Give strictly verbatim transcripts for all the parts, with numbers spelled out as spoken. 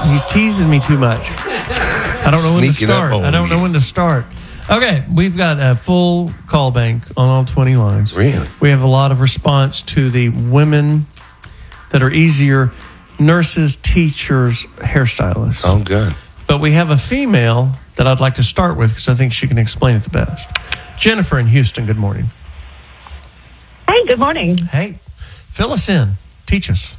He's teasing me too much. I don't know when to Sneaking up start. on I don't you. know when to start. Okay, we've got a full call bank on all twenty lines. Really? We have a lot of response to the women that are easier, nurses, teachers, hairstylists. Oh, good. But we have a female that I'd like to start with because I think she can explain it the best. Jennifer in Houston, good morning. Hey, good morning. Hey, fill us in. Teach us.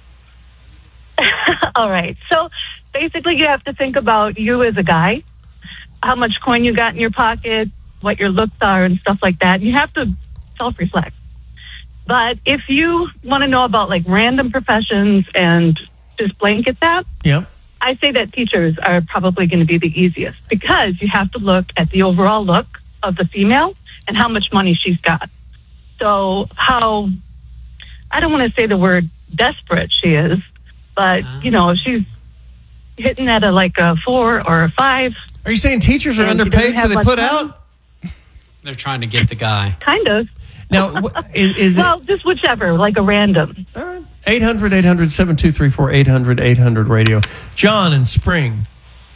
All right. So basically, you have to think about you as a guy, how much coin you got in your pocket, what your looks are, and stuff like that. You have to self-reflect. But if you want to know about like random professions and just blanket that, Yep. I say that teachers are probably going to be the easiest because you have to look at the overall look of the female and how much money she's got. So how, I don't want to say the word desperate she is, but, you know, if she's hitting at a like a four or a five. Are you saying teachers are And she underpaid so doesn't they have put much out? They're trying to get the guy. Kind of. Now, wh- is, is Well, it... just whichever, like a random. All right. eight hundred, eight hundred, seven two three four, eight hundred, eight hundred radio. John in Spring,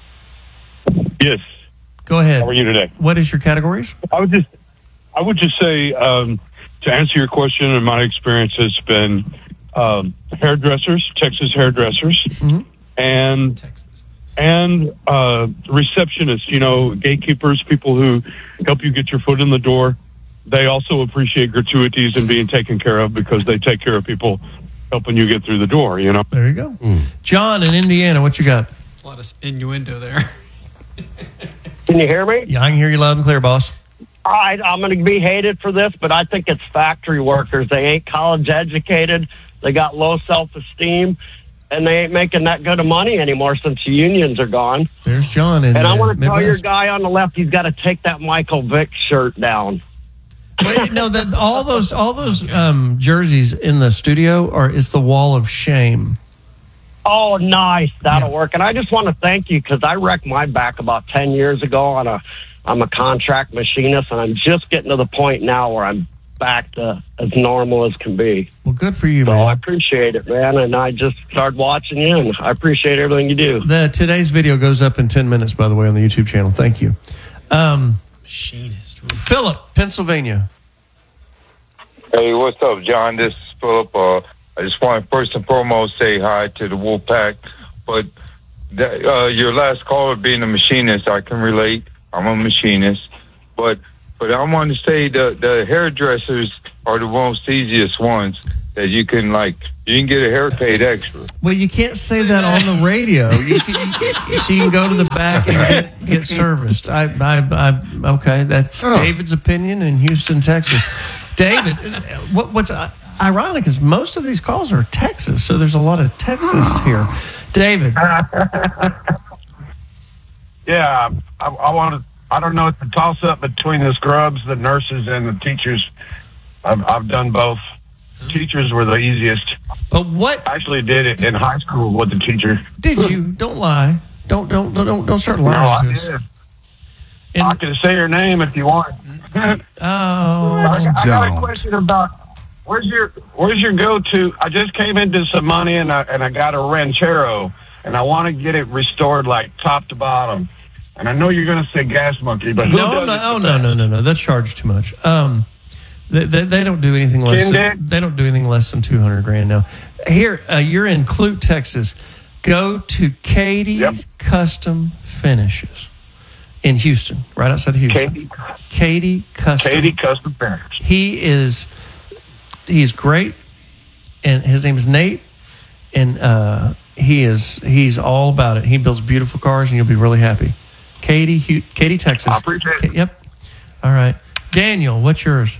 Yes. go ahead. How are you today? What is your categories? I would just, I would just say, um, to answer your question, and my experience has been um, hairdressers, Texas hairdressers, Mhm. and Texas. and uh, receptionists. You know, gatekeepers, people who help you get your foot in the door. They also appreciate gratuities and being taken care of because they take care of people helping you get through the door. You know. There you go. John in Indiana, what you got? A lot of innuendo there. Can you hear me? Yeah, I can hear you loud and clear, boss. All right, I'm going to be hated for this, but I think it's factory workers. They ain't college educated. They got low self-esteem, and they ain't making that good of money anymore since the unions are gone. There's John in And I uh, want to tell your Midwest. guy on the left, he's got to take that Michael Vick shirt down. Wait, no, that all those all those um, jerseys in the studio are is the wall of shame. Oh, nice. That'll Yeah. work. And I just want to thank you because I wrecked my back about ten years ago on a, I'm a contract machinist, and I'm just getting to the point now where I'm back to as normal as can be. Well, good for you, So man. I appreciate it, man. And I just started watching you, and I appreciate everything you do. The today's video goes up in ten minutes, by the way, on the YouTube channel. Thank you. Um, Machinist. Philip, Pennsylvania. Hey, what's up, John? This is Philip. Uh, I just want to first and foremost say hi to the Wolfpack. But that, uh, your last caller being a machinist, I can relate. I'm a machinist. But but I want to say the, the hairdressers are the most easiest ones that you can, like, you can get a hair paid extra. Well, you can't say that on the radio. You can, you, so you can go to the back and get, get serviced. I, I, I, okay, that's Oh. David's opinion in Houston, Texas. David, what, what's ironic is most of these calls are Texas, so there's a lot of Texas here. David, Yeah, I, I want to. I don't know. It's a toss up between the scrubs, the nurses, and the teachers. I've, I've done both. Teachers were the easiest. but what I actually did it in high school with the teacher. did you? Don't lie. Don't don't don't don't start No, lying I to us. did. And- I can say her name if you want. I, oh, I got a don't. question about where's your where's your go to? I just came into some money and I and I got a ranchero and I want to get it restored like top to bottom. And I know you're going to say gas monkey, but who no, does no, it oh the no, best? no, no, no. That's charged too much. Um, they, they, they don't do anything less. Chin Than, dick? they don't do anything less than two hundred grand now. Here, uh, you're in Clute, Texas. Go to Katie's Yep. Custom Finishes in Houston, right outside of Houston. Katie, Katie Custom. Katie Custom Finish. He is he's great, and his name is Nate, and uh, he is he's all about it. He builds beautiful cars, and you'll be really happy. Katie, Hu- Katie, Texas. I appreciate it. Ka- Yep. All right, Daniel, what's yours?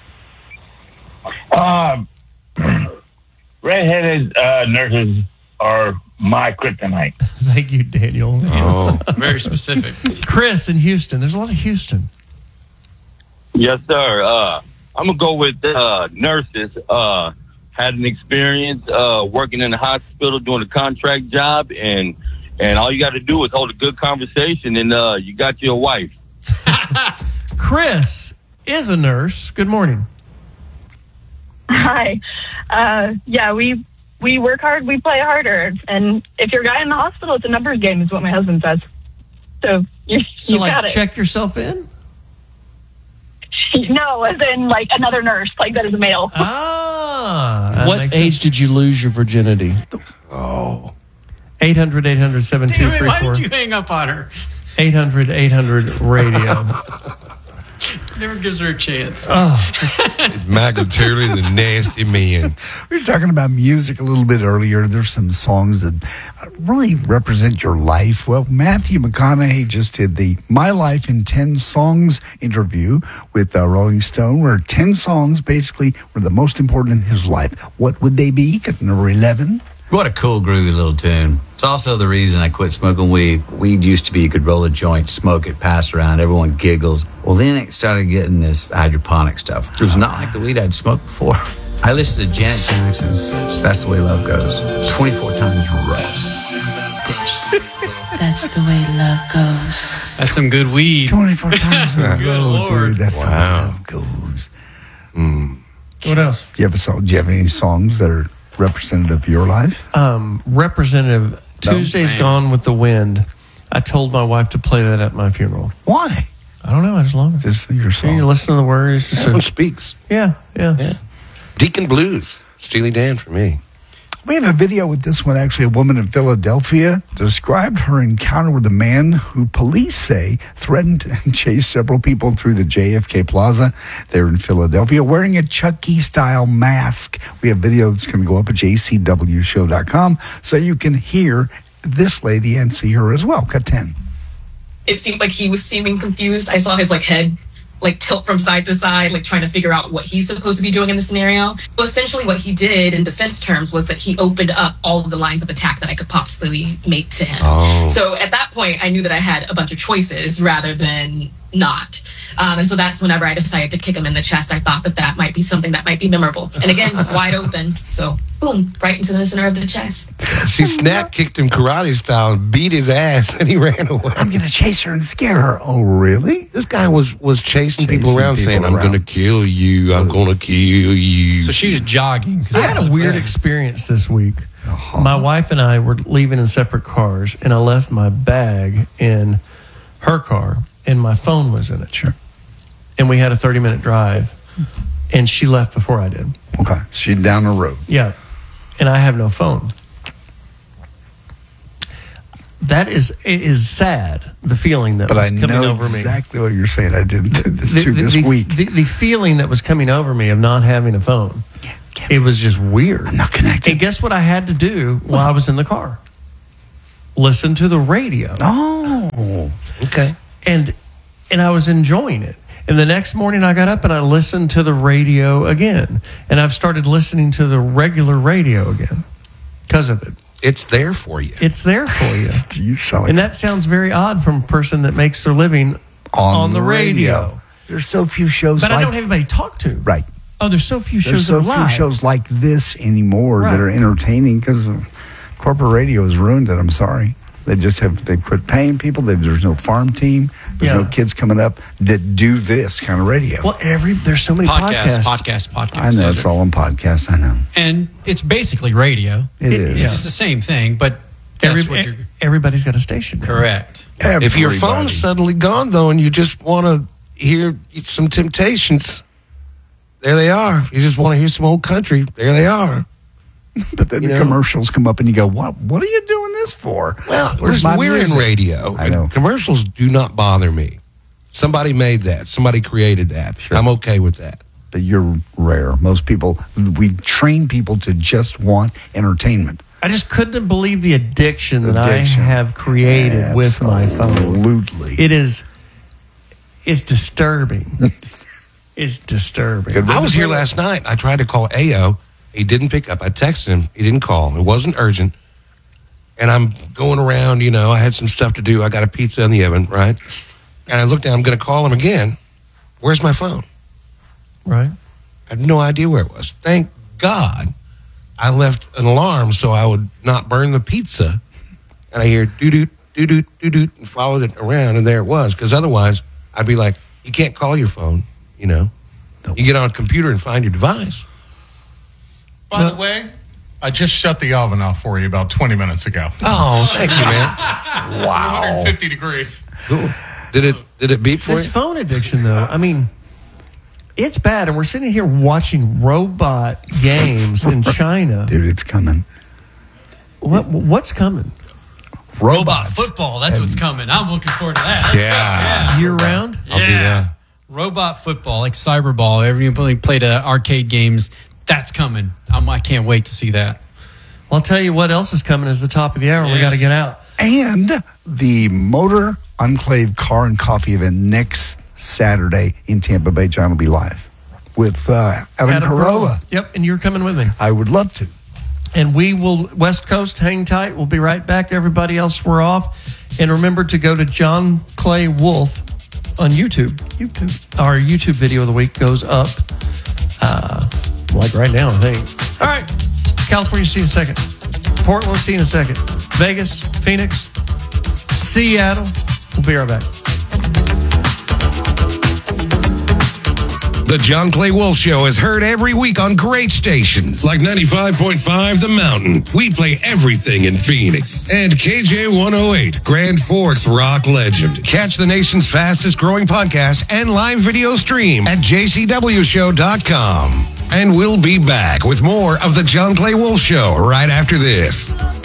Um, redheaded uh, nurses are my kryptonite. Thank you, Daniel. Oh, Very specific. Chris in Houston. There's a lot of Houston. Yes, sir. Uh, I'm gonna go with uh, nurses. Uh, had an experience uh, working in the hospital doing a contract job, and and all you got to do is hold a good conversation, and uh, you got your wife. Chris is a nurse. Good morning. Hi. Uh, yeah, we we work hard, we play harder. And if you're a guy in the hospital, it's a numbers game, is what my husband says. So you, So, you like, got it. check yourself in? No, as in like another nurse, like that is a male. Ah. that What makes age sense. did you lose your virginity? Oh. eight hundred, eight hundred, seven two Damn it, three why four. did you hang up on her? eight hundred, eight hundred radio. Never gives her a chance. Michael Turley, the nasty man. We were talking about music a little bit earlier. There's some songs that really represent your life. Well, Matthew McConaughey just did the My Life in ten Songs interview with uh, Rolling Stone, where ten songs basically were the most important in his life. What would they be? Number eleven? What a cool, groovy little tune. It's also the reason I quit smoking weed. Weed used to be you could roll a joint, smoke it, pass around, everyone giggles. Well, then it started getting this hydroponic stuff. It was not like the weed I'd smoked before. I listened to Janet Jackson's That's the Way Love Goes twenty-four times right. That's the way love goes. That's some good weed. twenty-four times in a Good row, Lord. dude. That's Wow. the way love goes. What else? Do you have a song? Do you have any songs that are representative of your life? Um, Representative, Tuesday's man. Gone with the Wind. I told my wife to play that at my funeral. Why? I don't know. I just love it. Just your So song. you listen to the words. Just That one a, speaks. yeah, yeah, Yeah. Deacon Blues. Steely Dan for me. We have a video with this one. Actually, a woman in Philadelphia described her encounter with a man who police say threatened and chased several people through the J F K Plaza there in Philadelphia wearing a Chucky-style mask. We have video that's going to go up at j c w show dot com so you can hear this lady and see her as well. Cut ten. It seemed like he was seeming confused. I saw his like head like tilt from side to side, like trying to figure out what he's supposed to be doing in the scenario. So essentially what he did in defense terms was that he opened up all of the lines of attack that I could possibly make to him. Oh. So at that point, I knew that I had a bunch of choices rather than not. Um, and so that's whenever I decided to kick him in the chest. I thought that that might be something that might be memorable. And again, wide open. So boom, right into the center of the chest. She snap kicked him karate style and beat his ass, and he ran away. I'm going to chase her and scare her. Oh, really? This guy was was chasing, Chasing people around, people saying, "I'm around. going to kill you. I'm going to kill you." So she was jogging. 'cause I had a that's weird that. experience this week. Uh-huh. My wife and I were leaving in separate cars, and I left my bag in her car, and my phone was in it. Sure. And we had a thirty-minute drive, and she left before I did. Okay. She's down the road. Yeah. And I have no phone. That is it is sad, the feeling that But was I coming know over me. exactly what you're saying. I did this The, too the- this the- week. The, the feeling that was coming over me of not having a phone. It was just weird. I'm not connected. And guess what I had to do while I was in the car? Listen to the radio. Oh. Okay. And and I was enjoying it. And the next morning I got up and I listened to the radio again. And I've started listening to the regular radio again because of it. It's there for you. It's there for you. You sound like And that sounds very odd from a person that makes their living on, the radio. There's so few shows But like I don't have anybody to talk to. Right. Oh, there's so few There's shows so that are few live. shows like this anymore Right. that are entertaining because corporate radio has ruined it. I'm sorry. They just have, they quit paying people. They, there's no farm team. There's Yeah. no kids coming up that do this kind of radio. Well, every there's so many Podcast, podcasts. podcast, podcast. I know it's all on podcasts. I know. And it's basically radio. It It- is. yeah. It's the same thing, but that's Every, what you're everybody's got a station. now. correct. If your Everybody. phone's suddenly gone, though, and you just want to hear some Temptations, there they are. You just want to hear some old country, there they are. But then You the know? commercials come up and you go, what What are you doing this for? Well, Where's listen, my we're in music? radio. I know. Commercials do not bother me. Somebody made that. Somebody created that. Sure. I'm okay with that. But you're rare. Most people, we train people to just want entertainment. I just couldn't believe the addiction that Addiction. I have created with my phone. Absolutely. It is, it's disturbing. It's disturbing. I was here last night. I tried to call A O. He didn't pick up. I texted him. He didn't call. It wasn't urgent. And I'm going around, you know, I had some stuff to do. I got a pizza in the oven, right? And I looked down. I'm going to call him again. Where's my phone? Right. I had no idea where it was. Thank God I left an alarm so I would not burn the pizza. And I hear doo-doot, doo-doot, doo-doot, and followed it around, and there it was. Because otherwise, I'd be like, you can't call your phone, you know. You get on a computer and find your device. By the way, I just shut the oven off for you about twenty minutes ago. Oh, thank you, man. Wow. one hundred fifty degrees. Cool. Did it did it beep for This you? phone addiction, though, I mean, it's bad. And we're sitting here watching robot games in China. Dude, it's coming. What What's coming? Robot football. That's what's coming. I'm looking forward to that. Yeah. Year round? Yeah. yeah. Robot football, like Cyberball. Everybody played uh, arcade games. That's coming. I'm, I can't wait to see that. Well, I'll tell you what else is coming is the top of the hour. Yes. We got to get out. And the Motor Enclave Car and Coffee event next Saturday in Tampa Bay. John will be live with uh, Evan Adam Carolla. Yep, and you're coming with me. I would love to. And we will, West Coast, hang tight. We'll be right back. Everybody else, we're off. And remember to go to John Clay Wolf on YouTube. YouTube. Our YouTube video of the week goes up, uh, like right now, I think. All right. California, see you in a second. Portland, see you in a second. Vegas, Phoenix, Seattle. We'll be right back. The John Clay Wolf Show is heard every week on great stations like ninety-five point five The Mountain. We play everything in Phoenix. And K J one oh eight, Grand Forks rock legend. Catch the nation's fastest growing podcast and live video stream at j c w show dot com. And we'll be back with more of the John Clay Wolf Show right after this.